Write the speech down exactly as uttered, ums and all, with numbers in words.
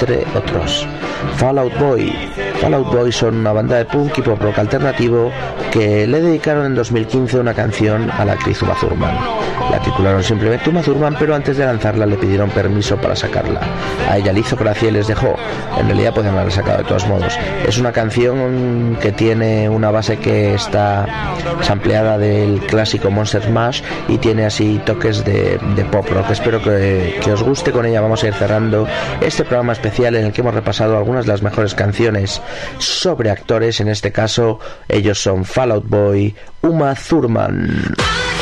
entre otros. Fall Out Boy. Fall Out Boy son una banda de punk y pop rock alternativo que le dedicaron en dos mil quince una canción a la actriz Uma Thurman. La titularon simplemente Uma Thurman, pero antes de lanzarla le pidieron permiso para sacarla. A ella le hizo gracia y les dejó. En realidad podían haberla sacado de todos modos. Es una canción que tiene una base que está sampleada del clásico Monster Mash y tiene así toques de, de pop rock. Espero que, que os guste. Con ella vamos a ir cerrando este programa especial en el que hemos repasado algunas de las mejores canciones sobre actores. En este caso ellos son Fall Out Boy, Uma Thurman.